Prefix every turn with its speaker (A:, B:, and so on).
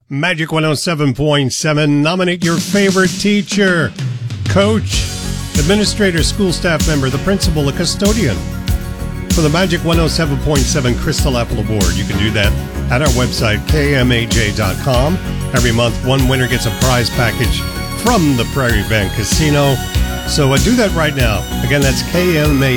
A: Magic 107.7. Nominate your favorite teacher, coach, administrator, school staff member, the principal, a custodian for the Magic 107.7 Crystal Apple Award. You can do that at our website, kmaj.com. Every month, one winner gets a prize package from the Prairie Bank Casino. So do that right now. Again, that's kmaj.com.